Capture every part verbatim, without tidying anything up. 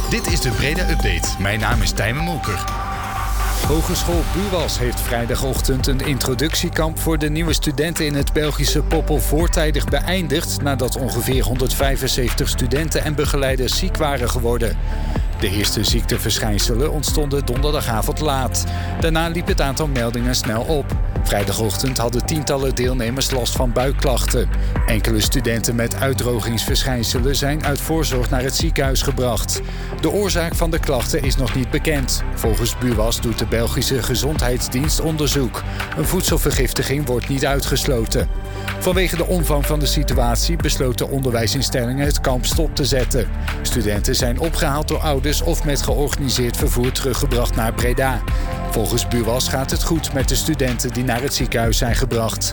Dit is de Breda Update. Mijn naam is Tijmen Molker. Hogeschool Buwas heeft vrijdagochtend een introductiekamp voor de nieuwe studenten in het Belgische Poppel voortijdig beëindigd nadat ongeveer honderdvijfenzeventig studenten en begeleiders ziek waren geworden. De eerste ziekteverschijnselen ontstonden donderdagavond laat. Daarna liep het aantal meldingen snel op. Vrijdagochtend hadden tientallen deelnemers last van buikklachten. Enkele studenten met uitdrogingsverschijnselen zijn uit voorzorg naar het ziekenhuis gebracht. De oorzaak van de klachten is nog niet bekend. Volgens Buwas doet de Belgische Gezondheidsdienst onderzoek. Een voedselvergiftiging wordt niet uitgesloten. Vanwege de omvang van de situatie besloten onderwijsinstellingen het kamp stop te zetten. Studenten zijn opgehaald door ouders of met georganiseerd vervoer teruggebracht naar Breda. Volgens Buwas gaat het goed met de studenten die naar het ziekenhuis zijn gebracht.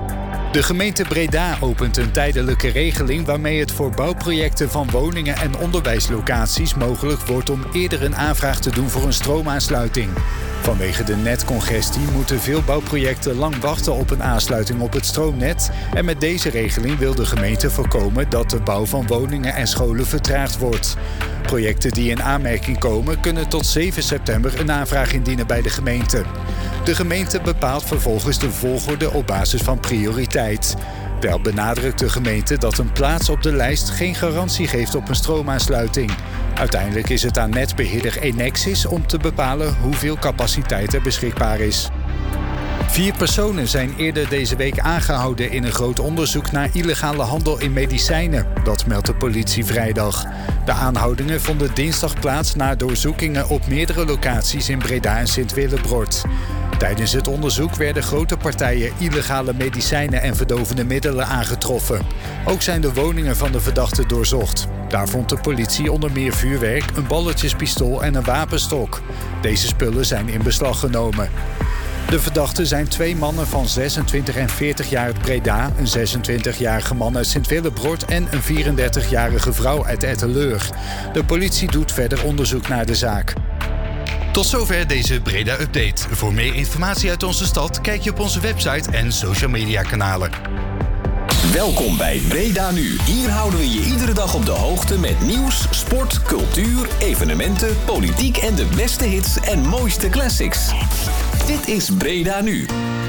De gemeente Breda opent een tijdelijke regeling waarmee het voor bouwprojecten van woningen en onderwijslocaties mogelijk wordt om eerder een aanvraag te doen voor een stroomaansluiting. Vanwege de netcongestie moeten veel bouwprojecten lang wachten op een aansluiting op het stroomnet. En met deze regeling wil de gemeente voorkomen dat de bouw van woningen en scholen vertraagd wordt. Projecten die in aanmerking komen kunnen tot zeven september een aanvraag indienen bij de gemeente. De gemeente bepaalt vervolgens de volgorde op basis van prioriteit. Wel benadrukt de gemeente dat een plaats op de lijst geen garantie geeft op een stroomaansluiting. Uiteindelijk is het aan netbeheerder Enexis om te bepalen hoeveel capaciteit er beschikbaar is. Vier personen zijn eerder deze week aangehouden in een groot onderzoek naar illegale handel in medicijnen. Dat meldt de politie vrijdag. De aanhoudingen vonden dinsdag plaats na doorzoekingen op meerdere locaties in Breda en Sint-Willebrord. Tijdens het onderzoek werden grote partijen illegale medicijnen en verdovende middelen aangetroffen. Ook zijn de woningen van de verdachten doorzocht. Daar vond de politie onder meer vuurwerk, een balletjespistool en een wapenstok. Deze spullen zijn in beslag genomen. De verdachten zijn twee mannen van zesentwintig en veertig jaar uit Breda, een zesentwintigjarige man uit Sint-Willebrord en een vierendertigjarige vrouw uit Etteleur. De politie doet verder onderzoek naar de zaak. Tot zover deze Breda Update. Voor meer informatie uit onze stad kijk je op onze website en social media kanalen. Welkom bij Breda Nu. Hier houden we je iedere dag op de hoogte met nieuws, sport, cultuur, evenementen, politiek en de beste hits en mooiste classics. Dit is Breda Nu.